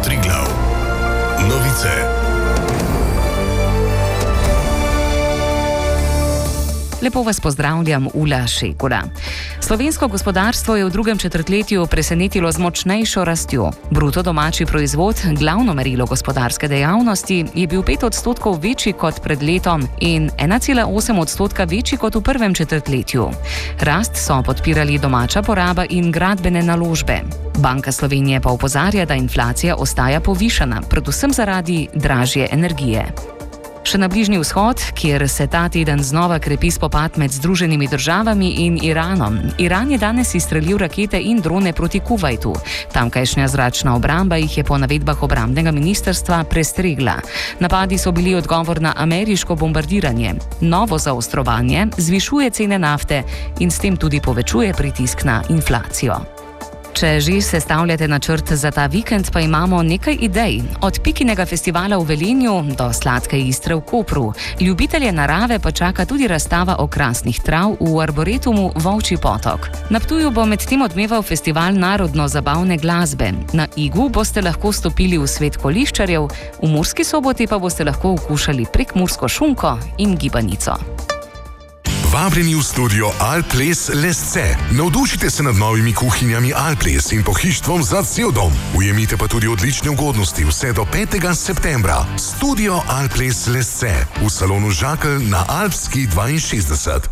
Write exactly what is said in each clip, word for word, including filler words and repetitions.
Triglav. Novice. Lepo vas pozdravljam, Ula Šekula. Slovensko gospodarstvo je v drugem četrtletju presenetilo z močnejšo rastjo. Bruto domači proizvod, glavno merilo gospodarske dejavnosti, je bil pet odstotkov večji kot pred letom in ena cela osem odstotka večji kot v prvem četrtletju. Rast so podpirali domača poraba in gradbene naložbe. Banka Slovenije pa opozarja, da inflacija ostaja povišana, predvsem zaradi dražje energije. Še na Bližnji vzhod, kjer se ta teden znova krepi spopad med Združenimi državami in Iranom. Iran je danes izstrelil rakete in drone proti Kuvajtu. Tamkajšnja zračna obramba jih je po navedbah obrambnega ministrstva prestregla. Napadi so bili odgovor na ameriško bombardiranje. Novo zaostrovanje zvišuje cene nafte in s tem tudi povečuje pritisk na inflacijo. Če že sestavljate načrt za ta vikend, pa imamo nekaj idej. Od Pikinega festivala v Velenju do sladke Istre v Kopru. Ljubitelje narave pa čaka tudi razstava okrasnih trav v arboretumu Volčji potok. Na Ptuju bo medtem odmeval festival narodno-zabavne glasbe. Na Igu boste lahko stopili v svet koliščarjev, v Murski Soboti pa boste lahko okušali prekmursko šunko in gibanico. Vabljeni v studio Alples Lesce. Navdušite se nad novimi kuhinjami Alples in pohištvom za cel dom. Ujemite pa tudi odlične ugodnosti vse do petega septembra. Studio Alples Lesce v salonu Žakelj na Alpski dvainšestdeset.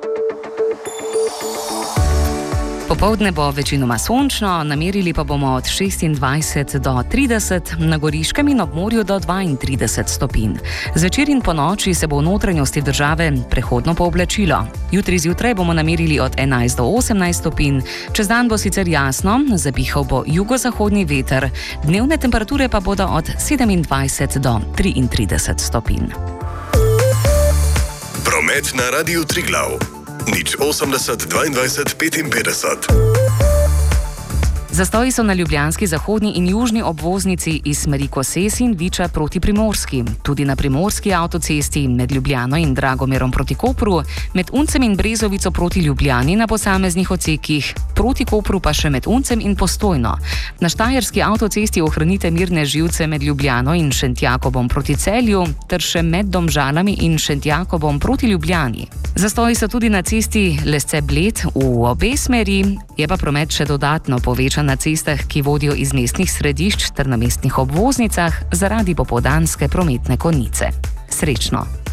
Popoldne bo večinoma sončno, namerili pa bomo od šestindvajset do trideset, na Goriškem in ob morju do dvaintrideset stopinj. Zvečer in ponoči se bo v notranjosti države prehodno pooblačilo. Jutri zjutraj bomo namerili od enajst do osemnajst stopinj, čez dan bo sicer jasno, zapihal bo jugozahodni veter, dnevne temperature pa bodo od sedemindvajset do triintrideset stopinj. Promet na Radiu Triglav. Nič osemdeset dvaindvajset petinpetdeset. Zastoji so na ljubljanski zahodni in južni obvoznici iz smeri Koses in Viča proti Primorski. Tudi na primorski avtocesti med Ljubljano in Dragomerom proti Kopru, med Uncem in Brezovico proti Ljubljani na posameznih odsekih, proti Kopru pa še med Uncem in Postojno. Na štajerski avtocesti ohranite mirne živce med Ljubljano in Šentjakobom proti Celju ter še med Domžalami in Šentjakobom proti Ljubljani. Zastoji so tudi na cesti Lesce-Bled v obe smeri, je pa promet še dodatno povečan na cestah, ki vodijo iz mestnih središč ter na mestnih obvoznicah zaradi popoldanske prometne konice. Srečno!